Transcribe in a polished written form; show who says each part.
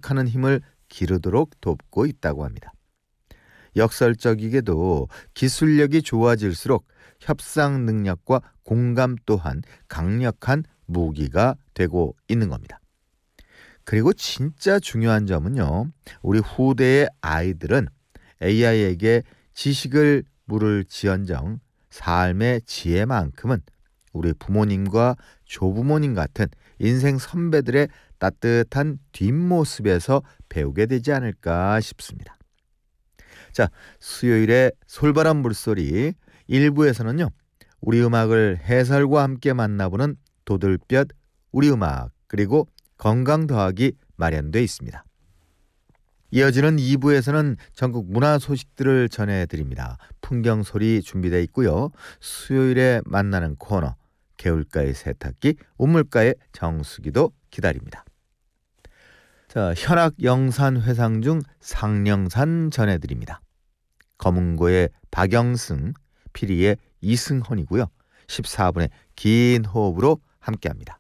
Speaker 1: 생각하는 힘을 기르도록 돕고 있다고 합니다. 역설적이게도 기술력이 좋아질수록 협상 능력과 공감 또한 강력한 무기가 되고 있는 겁니다. 그리고 진짜 중요한 점은요, 우리 후대의 아이들은 AI에게 지식을 물을지언정 삶의 지혜만큼은 우리 부모님과 조부모님 같은 인생 선배들의 따뜻한 뒷모습에서 배우게 되지 않을까 싶습니다. 자, 수요일에 솔바람 물소리 1부에서는요, 우리 음악을 해설과 함께 만나보는 도들볕 우리 음악 그리고 건강 더하기 마련되어 있습니다. 이어지는 2부에서는 전국 문화 소식들을 전해드립니다. 풍경 소리 준비되어 있고요. 수요일에 만나는 코너 개울가의 세탁기, 우물가의 정수기도 기다립니다. 자, 현악 영산 회상 중 상령산 전해드립니다. 검은고의 박영승, 피리의 이승헌이고요. 14분의 긴 호흡으로 함께합니다.